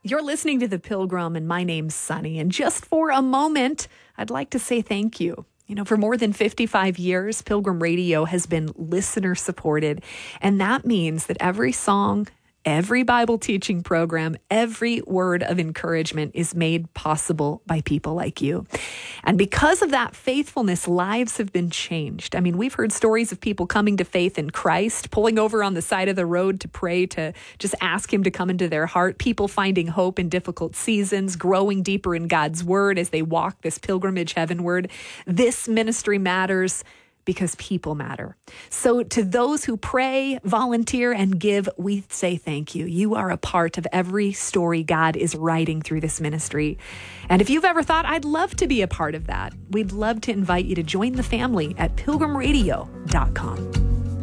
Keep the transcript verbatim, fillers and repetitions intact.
You're listening to The Pilgrim, and my name's Sunny. And just for a moment, I'd like to say thank you. You know, for more than fifty-five years, Pilgrim Radio has been listener supported. And that means that every song, every Bible teaching program, every word of encouragement is made possible by people like you. And because of that faithfulness, lives have been changed. I mean, we've heard stories of people coming to faith in Christ, pulling over on the side of the road to pray, to just ask him to come into their heart, people finding hope in difficult seasons, growing deeper in God's word as they walk this pilgrimage heavenward. This ministry matters because people matter. So to those who pray, volunteer, and give, we say thank you. You are a part of every story God is writing through this ministry. And if you've ever thought, I'd love to be a part of that, we'd love to invite you to join the family at pilgrim radio dot com.